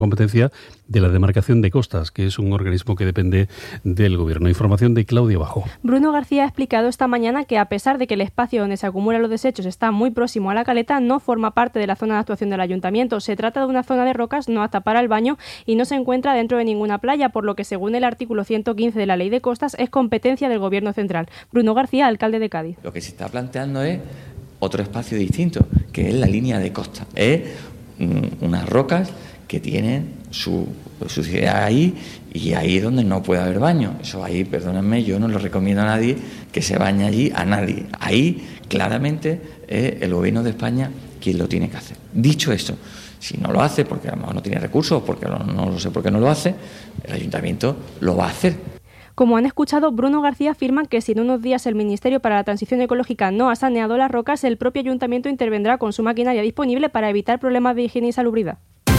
competencia de la demarcación de costas, que es un organismo que depende del Gobierno. Información de Claudia Bajo. Bruno García ha explicado esta mañana que a pesar de que el espacio donde se acumulan los desechos está muy próximo a la caleta, no forma parte de la zona de actuación del Ayuntamiento. Se trata de una zona de rocas no apta para el baño y no se encuentra dentro de ninguna playa, por lo que según el artículo 115 de la Ley de Costas es competencia del Gobierno central. Bruno García, alcalde de Cádiz. Lo que se está planteando es otro espacio distinto, que es la línea de costa. Es unas rocas que tienen su suciedad ahí, y ahí es donde no puede haber baño. Eso ahí, perdónenme, yo no le recomiendo a nadie que se bañe allí, a nadie. Ahí claramente es el Gobierno de España quien lo tiene que hacer. Dicho esto, si no lo hace, porque a lo mejor no tiene recursos, porque no lo sé por qué no lo hace, el Ayuntamiento lo va a hacer. Como han escuchado, Bruno García afirma que si en unos días el Ministerio para la Transición Ecológica no ha saneado las rocas, el propio Ayuntamiento intervendrá con su maquinaria disponible para evitar problemas de higiene y salubridad.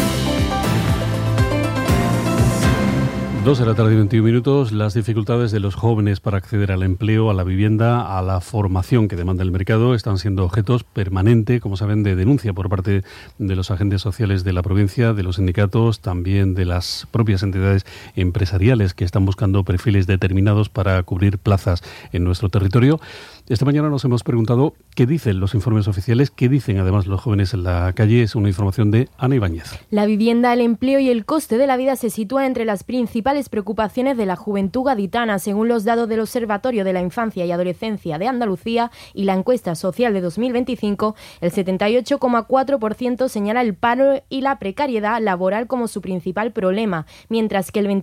2:21 p.m. Las dificultades de los jóvenes para acceder al empleo, a la vivienda, a la formación que demanda el mercado están siendo objetos permanente, como saben, de denuncia por parte de los agentes sociales de la provincia, de los sindicatos, también de las propias entidades empresariales que están buscando perfiles determinados para cubrir plazas en nuestro territorio. Esta mañana nos hemos preguntado qué dicen los informes oficiales, qué dicen además los jóvenes en la calle. Es una información de Ana Ibáñez. La vivienda, el empleo y el coste de la vida se sitúan entre las principales preocupaciones de la juventud gaditana, según los datos del Observatorio de la Infancia y Adolescencia de Andalucía y la encuesta social de 2025. El 78,4% señala el paro y la precariedad laboral como su principal problema, mientras que el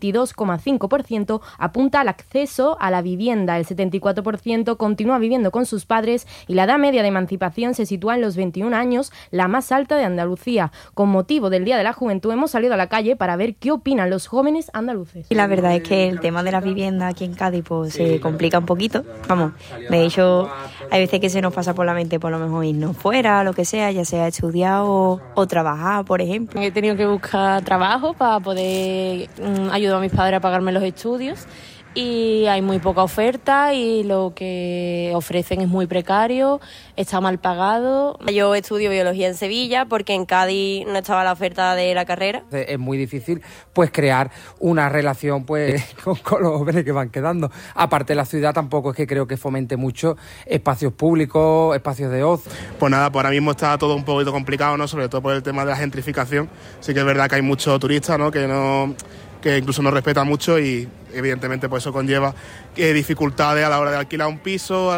22,5% apunta al acceso a la vivienda. El 74% continúa viviendo con sus padres y la edad media de emancipación se sitúa en los 21 años, la más alta de Andalucía. Con motivo del Día de la Juventud hemos salido a la calle para ver qué opinan los jóvenes andaluces. Y la verdad es que el tema de la vivienda aquí en Cádiz pues se complica un poquito. Vamos, de hecho hay veces que se nos pasa por la mente por lo mejor irnos fuera, lo que sea, ya sea estudiar o trabajar, por ejemplo. He tenido que buscar trabajo para poder ayudar a mis padres a pagarme los estudios. Y hay muy poca oferta y lo que ofrecen es muy precario, está mal pagado. Yo estudio biología en Sevilla porque en Cádiz no estaba la oferta de la carrera. Es muy difícil pues crear una relación pues con los jóvenes que van quedando. Aparte la ciudad tampoco es que creo que fomente mucho espacios públicos, espacios de ocio. Pues nada, pues ahora mismo está todo un poquito complicado, ¿no? Sobre todo por el tema de la gentrificación. Sí que es verdad que hay muchos turistas, ¿no? Que incluso no respeta mucho y evidentemente pues eso conlleva dificultades a la hora de alquilar un piso.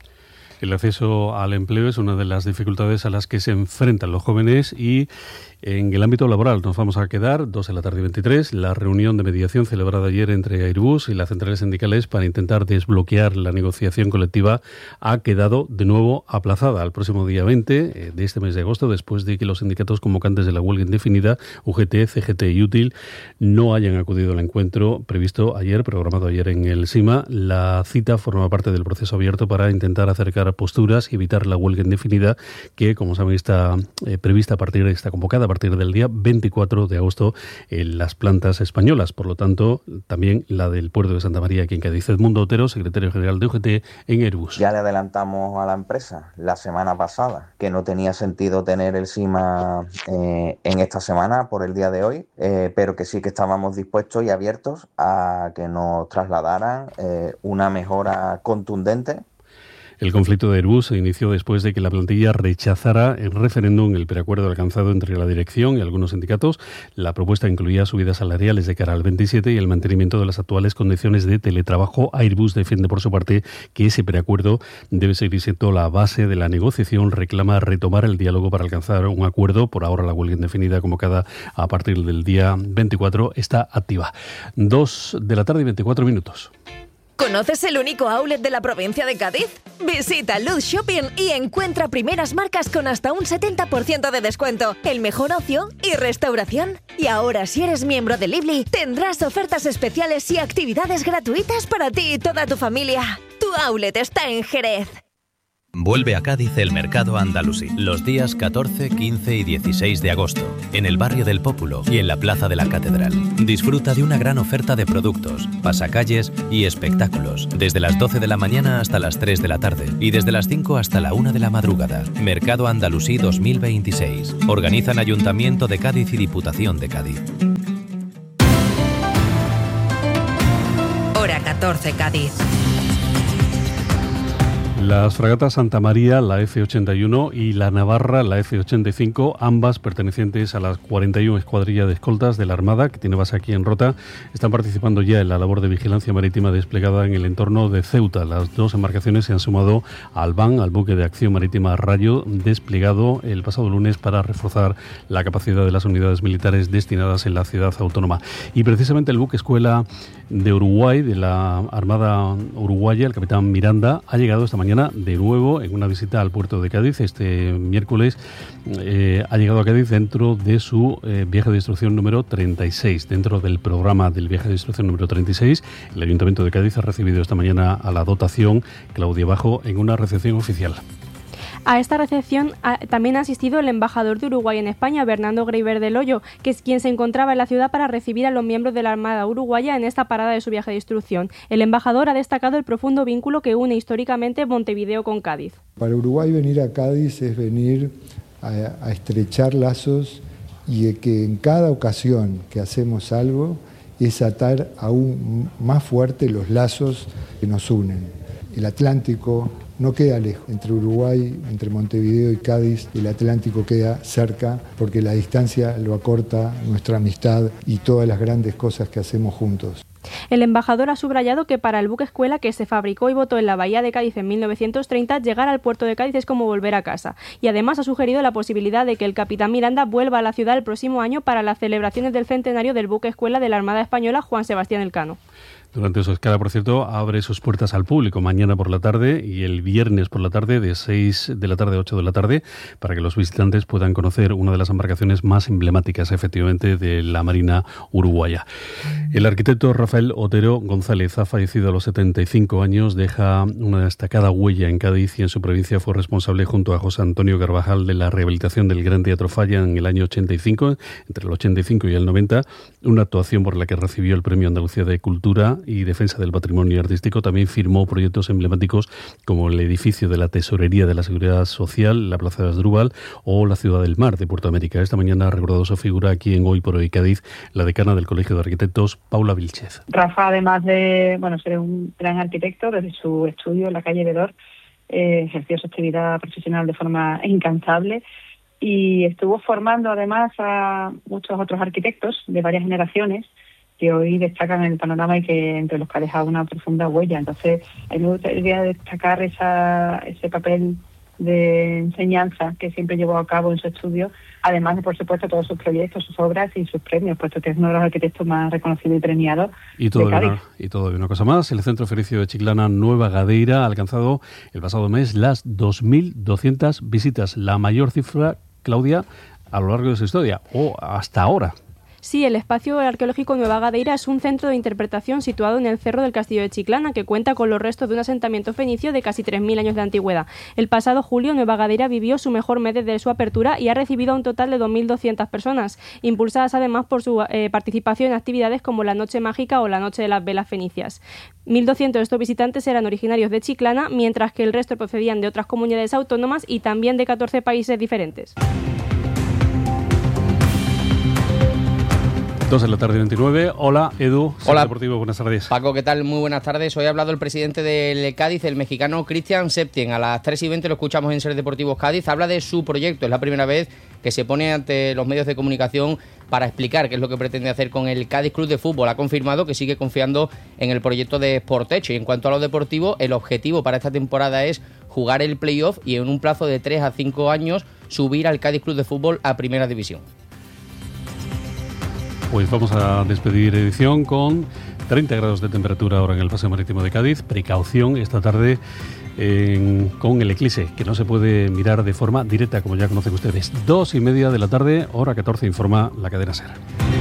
El acceso al empleo es una de las dificultades a las que se enfrentan los jóvenes y en el ámbito laboral nos vamos a quedar 2:23 p.m. La reunión de mediación celebrada ayer entre Airbus y las centrales sindicales para intentar desbloquear la negociación colectiva ha quedado de nuevo aplazada al próximo día 20 de este mes de agosto, después de que los sindicatos convocantes de la huelga indefinida, UGT, CGT y Útil, no hayan acudido al encuentro programado ayer en el SIMA. La cita forma parte del proceso abierto para intentar acercar posturas y evitar la huelga indefinida que, como saben, está convocada a partir del día 24 de agosto en las plantas españolas. Por lo tanto, también la del puerto de Santa María, aquí en Cádiz. Edmundo Otero, secretario general de UGT en Airbus. Ya le adelantamos a la empresa la semana pasada que no tenía sentido tener el SIMA en esta semana por el día de hoy, pero que sí que estábamos dispuestos y abiertos a que nos trasladaran una mejora contundente. El conflicto de Airbus se inició después de que la plantilla rechazara en referéndum el preacuerdo alcanzado entre la dirección y algunos sindicatos. La propuesta incluía subidas salariales de cara al 27 y el mantenimiento de las actuales condiciones de teletrabajo. Airbus defiende por su parte que ese preacuerdo debe seguir siendo la base de la negociación. Reclama retomar el diálogo para alcanzar un acuerdo. Por ahora la huelga indefinida convocada a partir del día 24 está activa. 2:24 p.m. ¿Conoces el único outlet de la provincia de Cádiz? Visita Luz Shopping y encuentra primeras marcas con hasta un 70% de descuento, el mejor ocio y restauración. Y ahora, si eres miembro de Lively, tendrás ofertas especiales y actividades gratuitas para ti y toda tu familia. Tu outlet está en Jerez. Vuelve a Cádiz el Mercado Andalusí, los días 14, 15 y 16 de agosto, en el barrio del Pópulo y en la Plaza de la Catedral. Disfruta de una gran oferta de productos, pasacalles y espectáculos, desde las 12 de la mañana hasta las 3 de la tarde y desde las 5 hasta la 1 de la madrugada. Mercado Andalusí 2026. Organizan Ayuntamiento de Cádiz y Diputación de Cádiz. Hora 14, Cádiz. Las fragatas Santa María, la F-81, y la Navarra, la F-85, ambas pertenecientes a las 41 escuadrillas de escoltas de la Armada, que tiene base aquí en Rota, están participando ya en la labor de vigilancia marítima desplegada en el entorno de Ceuta. Las dos embarcaciones se han sumado al BAN, al buque de acción marítima Rayo, desplegado el pasado lunes para reforzar la capacidad de las unidades militares destinadas en la ciudad autónoma. Y precisamente el buque escuela de Uruguay, de la Armada uruguaya, el capitán Miranda, ha llegado esta mañana de nuevo en una visita al puerto de Cádiz. Este miércoles ha llegado a Cádiz dentro de su viaje de instrucción número 36. Dentro del programa del viaje de instrucción número 36, el Ayuntamiento de Cádiz ha recibido esta mañana a la dotación Claudia Bajo en una recepción oficial. A esta recepción también ha asistido el embajador de Uruguay en España, Bernardo Greiber del Hoyo, que es quien se encontraba en la ciudad para recibir a los miembros de la Armada uruguaya en esta parada de su viaje de instrucción. El embajador ha destacado el profundo vínculo que une históricamente Montevideo con Cádiz. Para Uruguay venir a Cádiz es venir a estrechar lazos y que en cada ocasión que hacemos algo es atar aún más fuerte los lazos que nos unen. El Atlántico no queda lejos. Entre Uruguay, entre Montevideo y Cádiz, el Atlántico queda cerca porque la distancia lo acorta nuestra amistad y todas las grandes cosas que hacemos juntos. El embajador ha subrayado que para el buque escuela que se fabricó y botó en la bahía de Cádiz en 1930, llegar al puerto de Cádiz es como volver a casa. Y además ha sugerido la posibilidad de que el capitán Miranda vuelva a la ciudad el próximo año para las celebraciones del centenario del buque escuela de la Armada Española Juan Sebastián Elcano. Durante su escala, por cierto, abre sus puertas al público mañana por la tarde y el viernes por la tarde de 6 de la tarde a 8 de la tarde para que los visitantes puedan conocer una de las embarcaciones más emblemáticas, efectivamente, de la Marina uruguaya. El arquitecto Rafael Otero González ha fallecido a los 75 años, deja una destacada huella en Cádiz y en su provincia. Fue responsable junto a José Antonio Carvajal de la rehabilitación del Gran Teatro Falla en el año 85, entre el 85 y el 90, una actuación por la que recibió el Premio Andalucía de Cultura y Defensa del Patrimonio Artístico. También firmó proyectos emblemáticos como el edificio de la Tesorería de la Seguridad Social, la Plaza de Asdrúbal o la Ciudad del Mar de Puerto América. Esta mañana ha recordado su figura aquí en Hoy por Hoy Cádiz, la decana del Colegio de Arquitectos, Paula Vilchez. Rafa, además de ser un gran arquitecto, desde su estudio en la calle Bedor, ejerció su actividad profesional de forma incansable y estuvo formando además a muchos otros arquitectos de varias generaciones que hoy destacan en el panorama y que entre los que ha dejado una profunda huella. Entonces, a mí me gustaría destacar ese papel de enseñanza que siempre llevó a cabo en su estudio, además de, por supuesto, todos sus proyectos, sus obras y sus premios, puesto que es uno de los arquitectos más reconocidos y premiados de Cádiz. Y todavía una cosa más, el Centro Fericio de Chiclana Nueva Gadeira ha alcanzado el pasado mes las 2.200 visitas, la mayor cifra, Claudia, a lo largo de su historia, o hasta ahora. Sí, el espacio arqueológico Nueva Gadeira es un centro de interpretación situado en el cerro del Castillo de Chiclana, que cuenta con los restos de un asentamiento fenicio de casi 3.000 años de antigüedad. El pasado julio, Nueva Gadeira vivió su mejor mes desde su apertura y ha recibido a un total de 2.200 personas, impulsadas además por su participación en actividades como la Noche Mágica o la Noche de las Velas Fenicias. 1.200 de estos visitantes eran originarios de Chiclana, mientras que el resto procedían de otras comunidades autónomas y también de 14 países diferentes. 2 de la tarde 29. Hola, Edu. Hola. Deportivo, buenas tardes. Paco, ¿qué tal? Muy buenas tardes. Hoy ha hablado el presidente del Cádiz, el mexicano Cristian Septién. A las 3:20 lo escuchamos en Ser Deportivos Cádiz. Habla de su proyecto. Es la primera vez que se pone ante los medios de comunicación para explicar qué es lo que pretende hacer con el Cádiz Club de Fútbol. Ha confirmado que sigue confiando en el proyecto de Sportecho. Y en cuanto a lo deportivo, el objetivo para esta temporada es jugar el playoff y en un plazo de 3 a 5 años subir al Cádiz Club de Fútbol a Primera División. Pues vamos a despedir edición con 30 grados de temperatura ahora en el Paseo Marítimo de Cádiz. Precaución esta tarde con el eclipse, que no se puede mirar de forma directa, como ya conocen ustedes. 2:30 de la tarde, hora 14, informa la cadena SER.